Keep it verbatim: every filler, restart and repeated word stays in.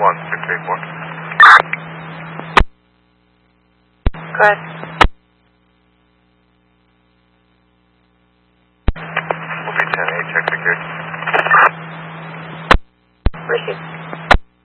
one six eight one. Go ahead. Will be ten eight, check security. Receive.